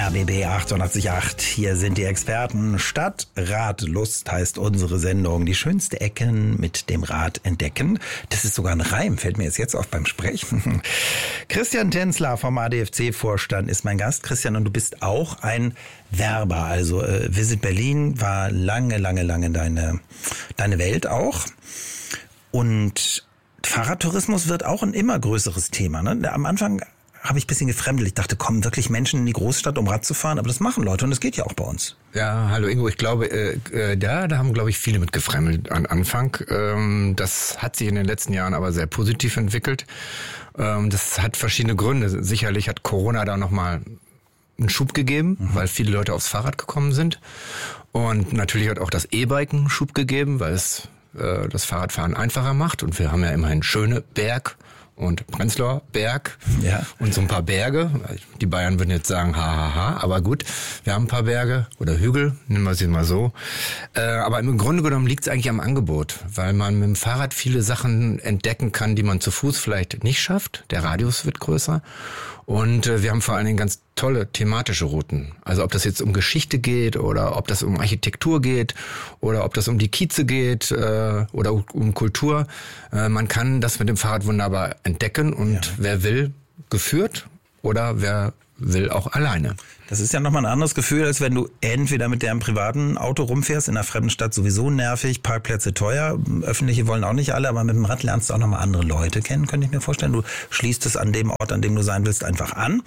RBB 888, hier sind die Experten. Stadt, Rat, Lust heißt unsere Sendung. Die schönste Ecken mit dem Rad entdecken. Das ist sogar ein Reim, fällt mir jetzt auf beim Sprechen. Christian Tänzler vom ADFC-Vorstand ist mein Gast. Christian, und du bist auch ein Werber. Also Visit Berlin war lange deine Welt auch. Und Fahrradtourismus wird auch ein immer größeres Thema. Ne? Am Anfang habe ich ein bisschen gefremdelt. Ich dachte, kommen wirklich Menschen in die Großstadt, um Rad zu fahren? Aber das machen Leute und das geht ja auch bei uns. Ja, hallo Ingo. Ich glaube, da haben, glaube ich, viele mit gefremdelt am Anfang. Das hat sich in den letzten Jahren aber sehr positiv entwickelt. Das hat verschiedene Gründe. Sicherlich hat Corona da nochmal einen Schub gegeben, weil viele Leute aufs Fahrrad gekommen sind. Und natürlich hat auch das E-Biken einen Schub gegeben, weil es das Fahrradfahren einfacher macht. Und wir haben ja immerhin Schöneberg und Prenzlauer Berg und so ein paar Berge. Die Bayern würden jetzt sagen, hahaha, aber gut, wir haben ein paar Berge oder Hügel, nehmen wir sie mal so. Aber im Grunde genommen liegt es eigentlich am Angebot, weil man mit dem Fahrrad viele Sachen entdecken kann, die man zu Fuß vielleicht nicht schafft. Der Radius wird größer. Und wir haben vor allen Dingen ganz tolle thematische Routen. Also ob das jetzt um Geschichte geht oder ob das um Architektur geht oder ob das um die Kieze geht oder um Kultur. Man kann das mit dem Fahrrad wunderbar entdecken und wer will, geführt oder wer will auch alleine. Das ist ja nochmal ein anderes Gefühl, als wenn du entweder mit deinem privaten Auto rumfährst, in einer fremden Stadt sowieso nervig, Parkplätze teuer, öffentliche wollen auch nicht alle, aber mit dem Rad lernst du auch nochmal andere Leute kennen, könnte ich mir vorstellen. Du schließt es an dem Ort, an dem du sein willst, einfach an.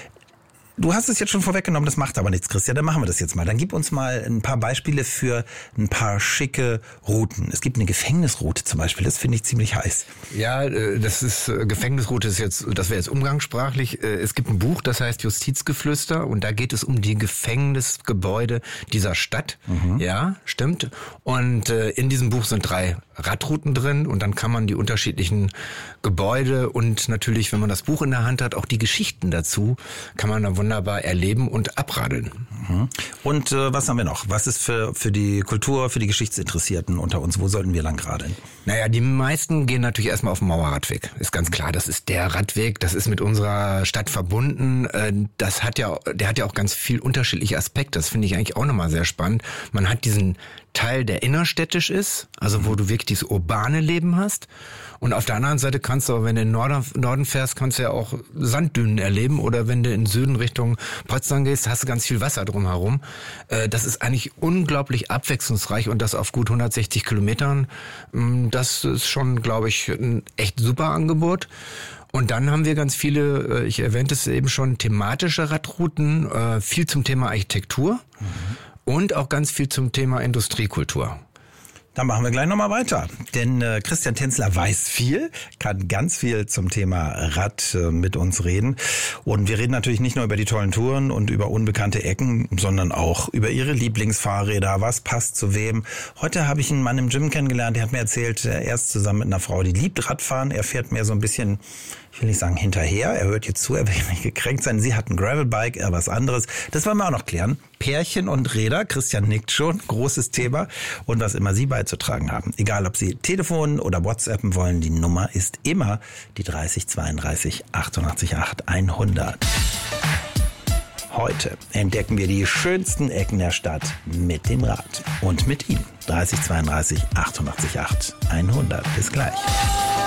Du hast es jetzt schon vorweggenommen, das macht aber nichts, Christian, dann machen wir das jetzt mal. Dann gib uns mal ein paar Beispiele für ein paar schicke Routen. Es gibt eine Gefängnisroute zum Beispiel, das finde ich ziemlich heiß. Ja, das ist, Gefängnisroute ist jetzt, das wäre jetzt umgangssprachlich. Es gibt ein Buch, das heißt Justizgeflüster und da geht es um die Gefängnisgebäude dieser Stadt. Ja, stimmt. Und in diesem Buch sind 3 Radrouten drin und dann kann man die unterschiedlichen Gebäude und natürlich, wenn man das Buch in der Hand hat, auch die Geschichten dazu, kann man da wunderbar erleben und abradeln. Und was haben wir noch? Was ist für die Kultur, für die Geschichtsinteressierten unter uns? Wo sollten wir lang radeln? Naja, die meisten gehen natürlich erstmal auf den Mauerradweg. Ist ganz klar, das ist der Radweg, das ist mit unserer Stadt verbunden. Der hat ja auch ganz viel unterschiedliche Aspekte. Das finde ich eigentlich auch nochmal sehr spannend. Man hat diesen Teil, der innerstädtisch ist, also wo du wirklich dieses urbane Leben hast. Und auf der anderen Seite kannst du, wenn du in den Norden fährst, kannst du ja auch Sanddünen erleben. Oder wenn du in den Süden Richtung Potsdam gehst, hast du ganz viel Wasser drumherum. Das ist eigentlich unglaublich abwechslungsreich und das auf gut 160 Kilometern. Das ist schon, glaube ich, ein echt super Angebot. Und dann haben wir ganz viele, ich erwähnte es eben schon, thematische Radrouten, viel zum Thema Architektur. Und auch ganz viel zum Thema Industriekultur. Dann machen wir gleich nochmal weiter. Denn Christian Tänzler weiß viel, kann ganz viel zum Thema Rad mit uns reden. Und wir reden natürlich nicht nur über die tollen Touren und über unbekannte Ecken, sondern auch über ihre Lieblingsfahrräder. Was passt zu wem? Heute habe ich einen Mann im Gym kennengelernt, der hat mir erzählt, er ist zusammen mit einer Frau, die liebt Radfahren. Er fährt mehr so ein bisschen, ich will nicht sagen hinterher, er hört jetzt zu, er will nicht gekränkt sein. Sie hat ein Gravelbike, er was anderes. Das wollen wir auch noch klären. Pärchen und Räder, Christian nickt schon, großes Thema. Und was immer Sie beizutragen haben. Egal, ob Sie Telefon oder WhatsAppen wollen, die Nummer ist immer die 30 32 88 8 100. Heute entdecken wir die schönsten Ecken der Stadt mit dem Rad. Und mit Ihnen. 30 32 88 8 100. Bis gleich.